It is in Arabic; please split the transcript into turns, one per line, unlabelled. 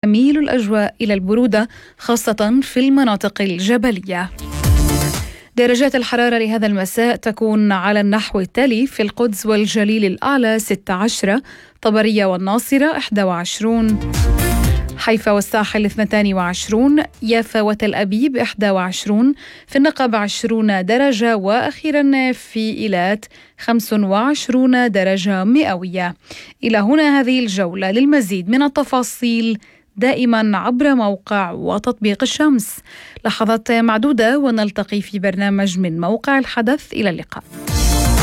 تميل الأجواء إلى البرودة خاصة في المناطق الجبلية. درجات الحرارة لهذا المساء تكون على النحو التالي: في القدس والجليل الأعلى 16، طبرية والناصرة 21، حيفا والساحل 22، يافا وتل أبيب 21، في النقب 20 درجة، وأخيرا في إيلات 25 درجة مئوية. إلى هنا هذه الجولة. للمزيد من التفاصيل دائما عبر موقع وتطبيق الشمس. لحظات معدودة ونلتقي في برنامج من موقع الحدث. إلى اللقاء.